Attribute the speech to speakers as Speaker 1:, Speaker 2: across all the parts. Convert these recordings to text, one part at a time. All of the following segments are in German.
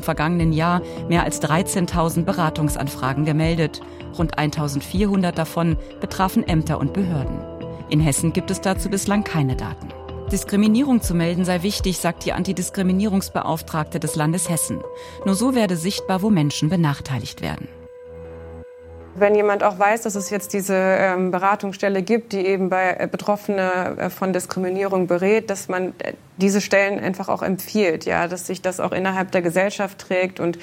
Speaker 1: vergangenen Jahr mehr als 13.000 Beratungsanfragen gemeldet. Rund 1.400 davon betrafen Ämter und Behörden. In Hessen gibt es dazu bislang keine Daten. Diskriminierung zu melden sei wichtig, sagt die Antidiskriminierungsbeauftragte des Landes Hessen. Nur so werde sichtbar, wo Menschen benachteiligt werden.
Speaker 2: Wenn jemand auch weiß, dass es jetzt diese Beratungsstelle gibt, die eben bei Betroffenen von Diskriminierung berät, dass man diese Stellen einfach auch empfiehlt, ja, dass sich das auch innerhalb der Gesellschaft trägt und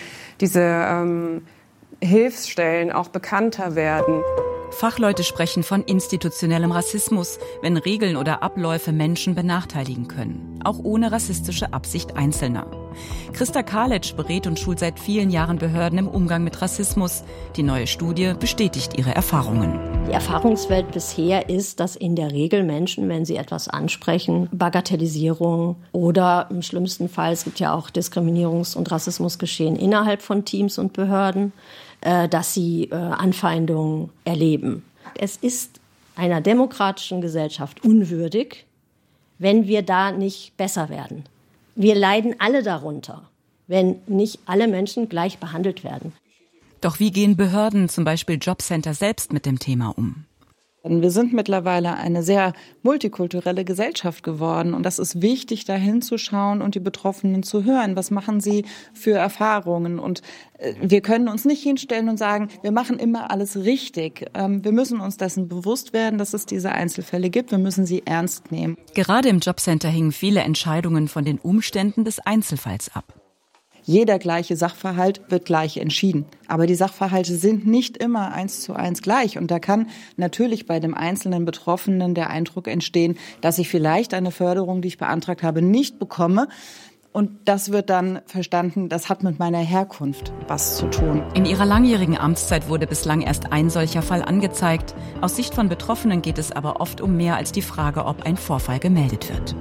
Speaker 2: diese Hilfsstellen auch bekannter werden.
Speaker 1: Fachleute sprechen von institutionellem Rassismus, wenn Regeln oder Abläufe Menschen benachteiligen können, auch ohne rassistische Absicht Einzelner. Christa Karletsch berät und schult seit vielen Jahren Behörden im Umgang mit Rassismus. Die neue Studie bestätigt ihre Erfahrungen.
Speaker 3: Die Erfahrungswelt bisher ist, dass in der Regel Menschen, wenn sie etwas ansprechen, Bagatellisierung oder im schlimmsten Fall, es gibt ja auch Diskriminierungs- und Rassismusgeschehen innerhalb von Teams und Behörden, dass sie Anfeindungen erleben. Es ist einer demokratischen Gesellschaft unwürdig, wenn wir da nicht besser werden. Wir leiden alle darunter, wenn nicht alle Menschen gleich behandelt werden.
Speaker 1: Doch wie gehen Behörden, zum Beispiel Jobcenter, selbst mit dem Thema um?
Speaker 4: Wir sind mittlerweile eine sehr multikulturelle Gesellschaft geworden und das ist wichtig, da hinzuschauen und die Betroffenen zu hören. Was machen sie für Erfahrungen? Und wir können uns nicht hinstellen und sagen, wir machen immer alles richtig. Wir müssen uns dessen bewusst werden, dass es diese Einzelfälle gibt. Wir müssen sie ernst nehmen.
Speaker 1: Gerade im Jobcenter hingen viele Entscheidungen von den Umständen des Einzelfalls ab.
Speaker 4: Jeder gleiche Sachverhalt wird gleich entschieden. Aber die Sachverhalte sind nicht immer 1:1 gleich. Und da kann natürlich bei dem einzelnen Betroffenen der Eindruck entstehen, dass ich vielleicht eine Förderung, die ich beantragt habe, nicht bekomme. Und das wird dann verstanden, das hat mit meiner Herkunft was zu tun.
Speaker 1: In ihrer langjährigen Amtszeit wurde bislang erst ein solcher Fall angezeigt. Aus Sicht von Betroffenen geht es aber oft um mehr als die Frage, ob ein Vorfall gemeldet wird.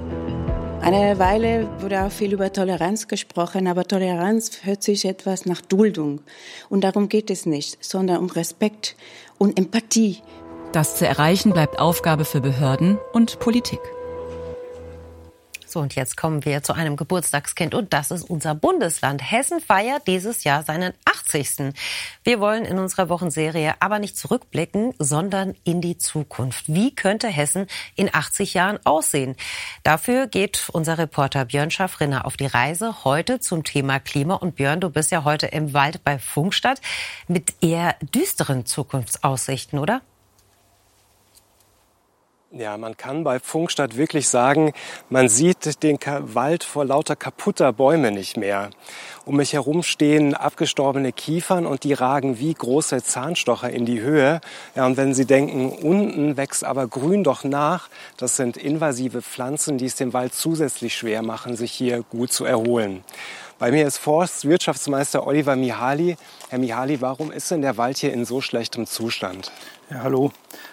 Speaker 5: Eine Weile wurde auch viel über Toleranz gesprochen, aber Toleranz hört sich etwas nach Duldung. Und darum geht es nicht, sondern um Respekt und Empathie.
Speaker 1: Das zu erreichen bleibt Aufgabe für Behörden und Politik.
Speaker 6: So, und jetzt kommen wir zu einem Geburtstagskind und das ist unser Bundesland. Hessen feiert dieses Jahr seinen 80. Wir wollen in unserer Wochenserie aber nicht zurückblicken, sondern in die Zukunft. Wie könnte Hessen in 80 Jahren aussehen? Dafür geht unser Reporter Björn Schaffrinner auf die Reise heute zum Thema Klima. Und Björn, du bist ja heute im Wald bei Pfungstadt mit eher düsteren Zukunftsaussichten, oder?
Speaker 7: Ja, man kann bei Pfungstadt wirklich sagen, man sieht den Wald vor lauter kaputter Bäume nicht mehr. Um mich herum stehen abgestorbene Kiefern und die ragen wie große Zahnstocher in die Höhe. Ja, und wenn Sie denken, unten wächst aber Grün doch nach, das sind invasive Pflanzen, die es dem Wald zusätzlich schwer machen, sich hier gut zu erholen. Bei mir ist Forstwirtschaftsmeister Oliver Mihaly. Herr Mihaly, warum ist denn der Wald hier in so schlechtem Zustand?
Speaker 8: Ja, hallo.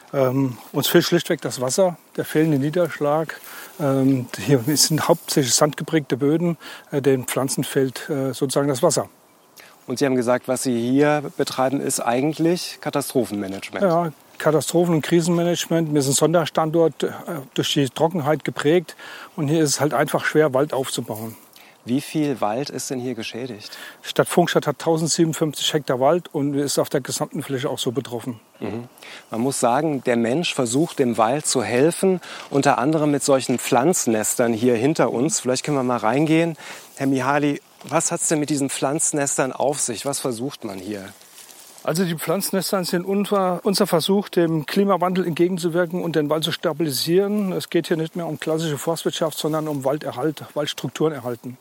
Speaker 8: Uns fehlt schlichtweg das Wasser, der fehlende Niederschlag. Hier sind hauptsächlich sandgeprägte Böden, den Pflanzen fehlt sozusagen das Wasser.
Speaker 7: Und Sie haben gesagt, was Sie hier betreiben, ist eigentlich Katastrophenmanagement.
Speaker 8: Ja, Katastrophen- und Krisenmanagement. Wir sind Sonderstandort durch die Trockenheit geprägt und hier ist es halt einfach schwer, Wald aufzubauen.
Speaker 7: Wie viel Wald ist denn hier geschädigt?
Speaker 8: Die Stadt Pfungstadt hat 1057 Hektar Wald und ist auf der gesamten Fläche auch so betroffen.
Speaker 7: Man muss sagen, der Mensch versucht dem Wald zu helfen, unter anderem mit solchen Pflanznestern hier hinter uns. Vielleicht können wir mal reingehen. Herr Mihaly, was hat es denn mit diesen Pflanznestern auf sich? Was versucht man hier?
Speaker 8: Also die Pflanznester sind unser Versuch, dem Klimawandel entgegenzuwirken und den Wald zu stabilisieren. Es geht hier nicht mehr um klassische Forstwirtschaft, sondern um Walderhalt, Waldstrukturen erhalten.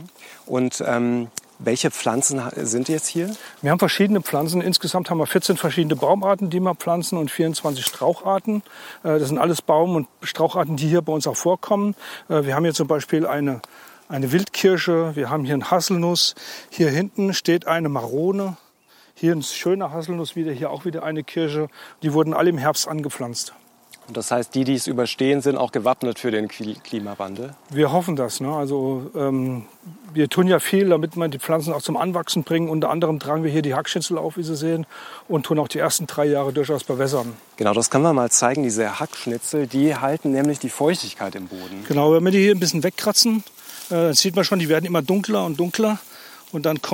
Speaker 7: Und welche Pflanzen sind jetzt hier?
Speaker 8: Wir haben verschiedene Pflanzen. Insgesamt haben wir 14 verschiedene Baumarten, die wir pflanzen und 24 Straucharten. Das sind alles Baum- und Straucharten, die hier bei uns auch vorkommen. Wir haben hier zum Beispiel eine Wildkirsche, wir haben hier eine Haselnuss. Hier hinten steht eine Marone. Hier ein schöner Haselnuss, hier auch wieder eine Kirsche. Die wurden alle im Herbst angepflanzt.
Speaker 7: Und das heißt, die es überstehen, sind auch gewappnet für den Klimawandel?
Speaker 8: Wir hoffen das. Ne? Also wir tun ja viel, damit wir die Pflanzen auch zum Anwachsen bringen. Unter anderem tragen wir hier die Hackschnitzel auf, wie Sie sehen, und tun auch die ersten 3 Jahre durchaus bewässern.
Speaker 7: Genau, das können wir mal zeigen. Diese Hackschnitzel, die halten nämlich die Feuchtigkeit im Boden.
Speaker 8: Genau, wenn wir die hier ein bisschen wegkratzen, dann sieht man schon, die werden immer dunkler und dunkler. Und dann kommt